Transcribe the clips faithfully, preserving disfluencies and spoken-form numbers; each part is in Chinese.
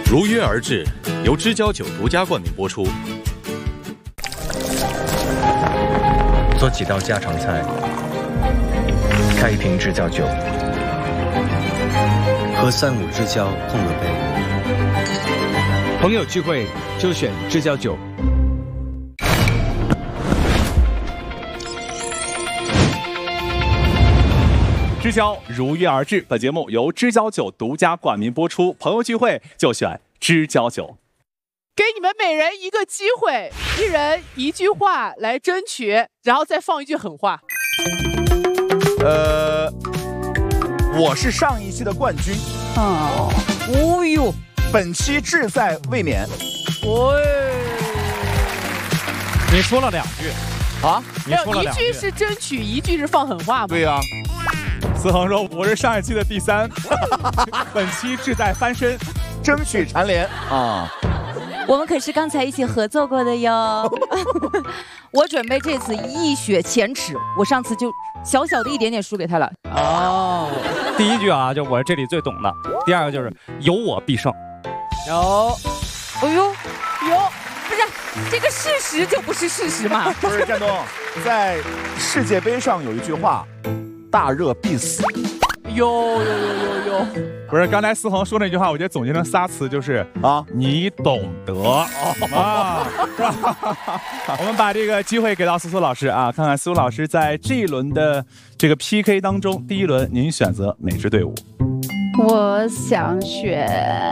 如约而至，由知交酒独家冠名播出。 做几道家常菜，开一瓶知交酒，和三五知交碰个杯。 朋友聚会就选知交酒。 知交如约而至，本节目由知交酒独家冠名播出。朋友聚会就选知交酒。 给你们每人一个机会，一人一句话来争取，然后再放一句狠话。 呃，我是上一期的冠军。 哦，哦呦， 本期志在卫冕。 喂， 你说了两句啊？ 你说了两句， 一句是争取，一句是放狠话吗？ 对呀、啊。 思恒说：“我是上一期的第三，本期志在翻身， 争取蝉联啊！ 我们可是刚才一起合作过的哟。我准备这次一雪前耻，我上次就小小的一点点输给他了。 哦，第一句啊，就我是这里最懂的；第二个就是有我必胜。 有， 哎呦有，不是这个事实就不是事实嘛？ 不是战东，在世界杯上有一句话。”大热必死， 有有有有有， 不是刚才思恒说那句话，我觉得总结成仨词就是啊，你懂得啊，是吧？我们把这个机会给到思苏老师啊，看看思苏老师在这一轮的这个 P K 当中，第一轮您选择哪支队伍？ 我想选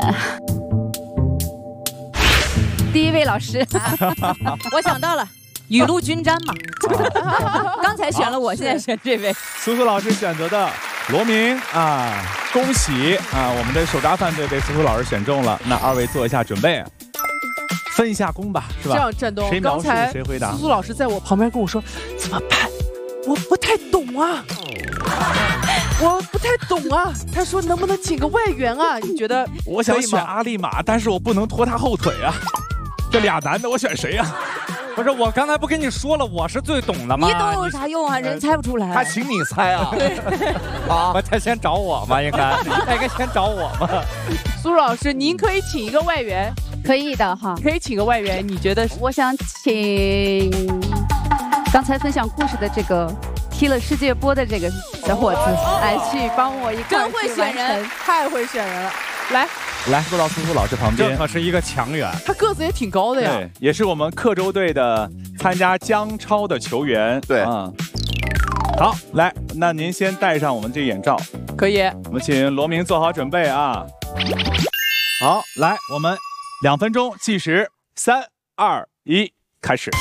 第一位老师，我想到了。雨露均沾嘛，刚才选了我，现在选这位。 苏苏老师选择的罗明啊，恭喜啊！我们的手抓饭队被苏苏老师选中了。那二位做一下准备，分一下工吧，是吧？ 这样，战东， 谁描述刚才谁回答？ 苏苏老师在我旁边跟我说：“怎么办？我不太懂啊，我不太懂啊。”他说：“能不能请个外援啊？你觉得？” 我想选阿丽玛，但是我不能拖他后腿啊。这俩男的，我选谁啊？ 不是，我刚才不跟你说了，我是最懂的吗？ 你懂有啥用啊？人猜不出来。 他请你猜啊？ 啊，他先找我嘛，应该，他应该先找我嘛。 苏老师，您可以请一个外援， 可以的哈， 可以请个外援。你觉得？ 我想请刚才分享故事的这个踢了世界波的这个小伙子来去帮我一块儿。真会选人， 太会选人了。来。 来，坐到苏苏老师旁边。 这可是一个强援， 他个子也挺高的呀。 对，也是我们克州队的参加江超的球员。 对啊、嗯。好，来，那您先戴上我们这个眼罩。 可以。 我们请罗明做好准备啊。好，来，我们两分钟计时，三二一，开始。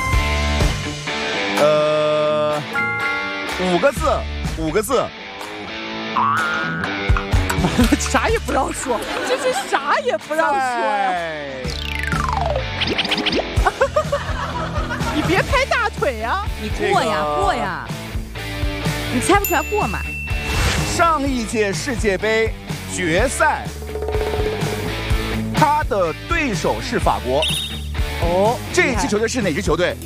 呃，五个字，五个字。 啥也不让说，这是啥也不让说呀！你别拍大腿呀！ 你过呀、这个、过呀！你猜不出来过嘛？ 上一届世界杯决赛，他的对手是法国。哦，这一支球队是哪支球队？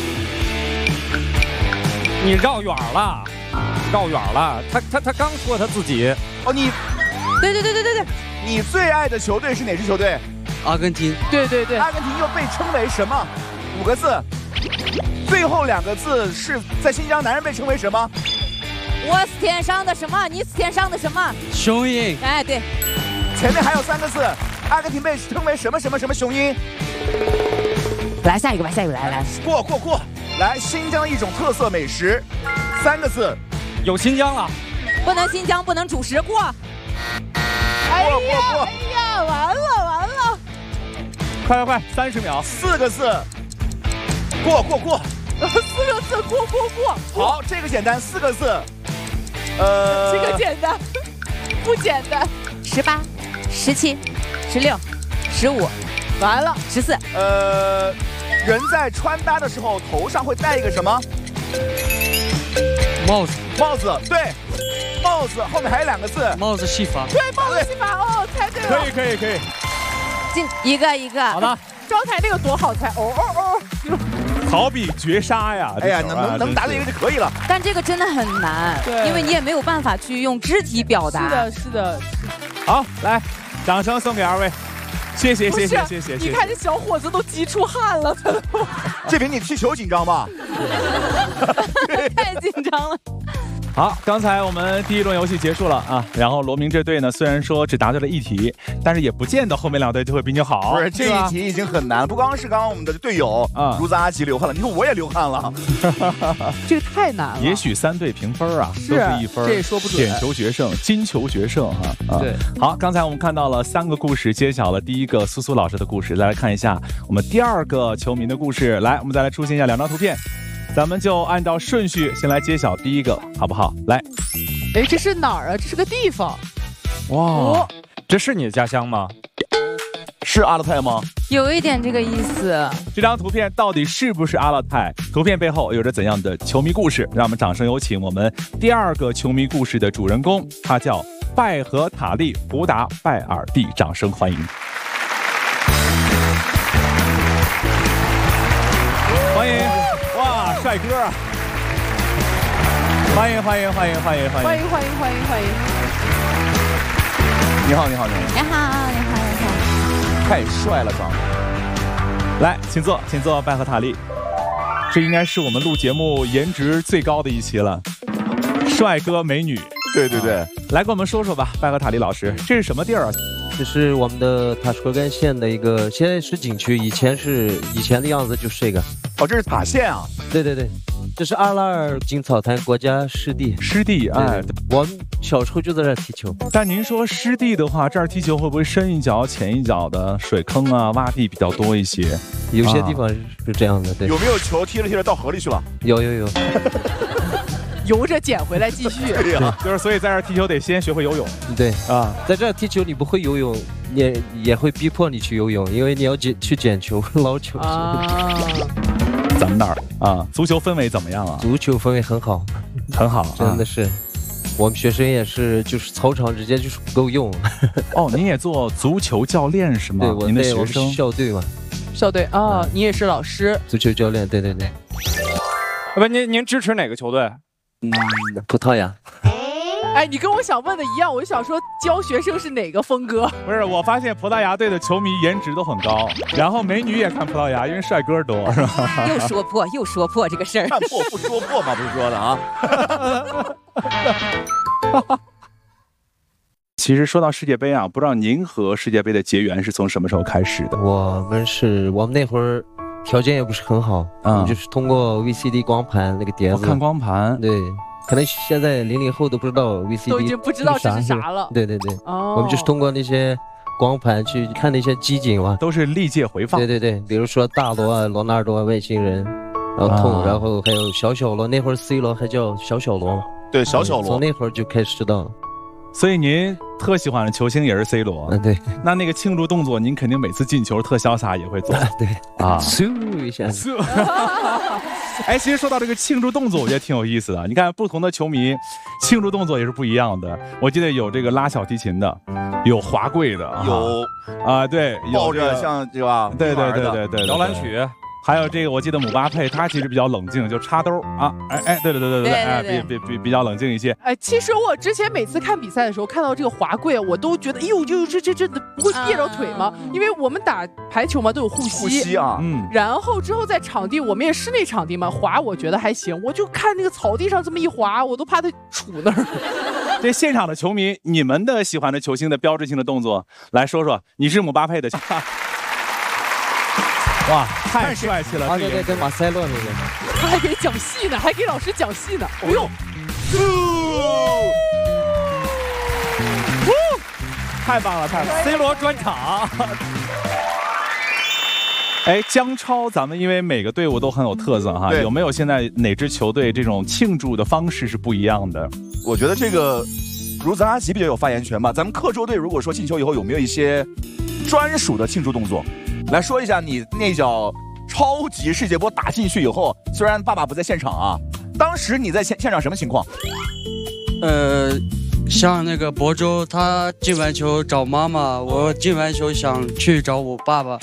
你绕远了，绕远了。他他他刚说他自己。 哦，你。 对对对对对对， 你最爱的球队是哪支球队？ 阿根廷。 对对对， 阿根廷又被称为什么？五个字，最后两个字是在新疆男人被称为什么？ 我是天上的什么？你是天上的什么？ 雄鹰。 哎，对。 前面还有三个字，阿根廷被称为什么什么什么雄鹰？ 来下一个吧，下一个来来。 过过过，来新疆一种特色美食，三个字。 有新疆了。 不能新疆，不能主食，过。 哎呀哎呀，完了完了！ 快快快，三十秒， 四个字，过过过， 四个字，过过过。 好，这个简单，四个字。呃， 这个简单，不简单。 十八、十七、十六、十五， 完了， 十四。 呃，人在穿搭的时候头上会戴一个什么？ 帽子。 帽子，对。帽子后面还有两个字， 帽子戏法。 对，帽子戏法，哦，猜对了。 可以可以可以， 进一个一个。 好的， 刚才那个多好猜，哦哦哦， 好比绝杀呀！ 哎呀，能能能答对一个就可以了。 但这个真的很难， 对， 因为你也没有办法去用肢体表达。 是的，是的。 好，来，掌声送给二位。 谢谢谢谢不是谢谢谢谢。 你看这小伙子都急出汗了， 这比你踢球紧张吧？ 太紧张了。 好，刚才我们第一轮游戏结束了啊，然后罗明这队呢，虽然说只答对了一题，但是也不见得后面两队就会比你好。 不是，这一题已经很难，不光是刚刚我们的队友啊，如子阿奇流汗了，你说我也流汗了， 这个太难了。 也许三队平分啊， 是都是一分， 这也说不准。 点球决胜，金球决胜哈。啊， 对。 好，刚才我们看到了三个故事，揭晓了第一个苏苏老师的故事，再来看一下我们第二个球迷的故事。来，我们再来出现一下两张图片。咱们就按照顺序先来揭晓第一个，好不好？来， 哎，这是哪儿啊？这是个地方。 哇，哦、这是你的家乡吗？ 是阿勒泰吗？ 有一点这个意思。 这张图片到底是不是阿勒泰？图片背后有着怎样的球迷故事？让我们掌声有请我们第二个球迷故事的主人公，他叫拜和塔利胡达拜尔蒂，掌声欢迎。欢迎。哇，帅哥啊！欢迎欢迎欢迎欢迎欢迎欢迎欢迎欢迎欢迎！ 你好你好你好你好你好你好！ 太帅了，长得。 来，请坐，请坐，拜和塔利。这应该是我们录节目颜值最高的一期了，帅哥美女。 对对对， 来跟我们说说吧，拜和塔利老师，这是什么地儿啊？ 这是我们的塔什克干县的一个，现在是景区，以前是以前的样子就是这个。 哦，这是塔县啊？ 对对对，这是阿拉尔金草滩国家湿地。 湿地，哎， 我们小时候就在这儿踢球。 但您说湿地的话，这儿踢球会不会深一脚浅一脚的，水坑啊、洼地比较多一些？ 有些地方是这样的，对。 有没有球踢着踢着到河里去了？ 有有有。 游着捡回来继续。 对呀， 就是所以在这儿踢球得先学会游泳。 对啊， 在这儿踢球你不会游泳，也也会逼迫你去游泳，因为你要捡去捡球、捞球。 啊， 咱们那儿啊，足球氛围怎么样啊？ 足球氛围很好， 很好， 真的是。啊、我们学生也是，就是操场直接就是不够用。 哦，您也做足球教练是吗？ 对，我您的学生校队嘛。 校队啊、嗯，你也是老师。 足球教练，对对对。 不，您您支持哪个球队？ 嗯，葡萄牙。 哎，你跟我想问的一样，我就想说教学生是哪个风格？ 不是，我发现葡萄牙队的球迷颜值都很高，然后美女也看葡萄牙，因为帅哥多，是吧？ 又说破，又说破这个事儿。 看破不说破嘛，不是说的啊。 其实说到世界杯啊，不知道您和世界杯的结缘是从什么时候开始的？ 我们是我们那会儿条件也不是很好，嗯，就是通过 V C D 光盘那个碟子、 哦、看光盘， 对。可能现在零零后都不知道 V C D 都已经不知道这是啥了。 对对对， 哦， 我们就是通过那些光盘去看那些集锦嘛， 都是历届回放。 对对对，比如说大罗啊、罗纳尔多啊、外星人，然后痛，啊、然后还有小小罗，那会儿 C 罗还叫小小罗嘛。 对，小小罗， 从那会儿就开始知道了。 所以您特喜欢的球星也是 C 罗， 嗯，对。 那那个庆祝动作，您肯定每次进球特潇洒也会做， 对啊， 嗖一下。 哎，其实说到这个庆祝动作，我觉得挺有意思的。你看，不同的球迷庆祝动作也是不一样的。我记得有这个拉小提琴的，有滑跪的， 有啊，对， 抱着像对吧？ 对对对对对， 摇篮曲。 还有这个，我记得姆巴佩他其实比较冷静，就插兜啊，哎哎，对对对对对，哎，比比比比较冷静一些。 哎，其实我之前每次看比赛的时候，看到这个滑跪，我都觉得，哎呦，就这这这不会别着腿吗？因为我们打排球嘛，都有护膝， 护膝啊， 嗯。 然后之后在场地，我们也室内场地嘛，滑我觉得还行，我就看那个草地上这么一滑，我都怕它杵那儿。 这现场的球迷，你们的喜欢的球星的标志性的动作，来说说，你是姆巴佩的。哇，太帅气了！ 啊，对对对，马塞洛那个， 他还给讲戏呢，还给老师讲戏呢。哎呦， 太棒了，太棒了 ！C 罗专场。 哎，姜超，咱们因为每个队伍都很有特色哈，有没有现在哪支球队这种庆祝的方式是不一样的？ 我觉得这个如子阿奇比较有发言权吧。咱们克州队如果说进球以后有没有一些专属的庆祝动作？来说一下你那脚超级世界波打进去以后，虽然爸爸不在现场啊，当时你在现现场什么情况？ 呃，像那个博州他进完球找妈妈，我进完球想去找我爸爸，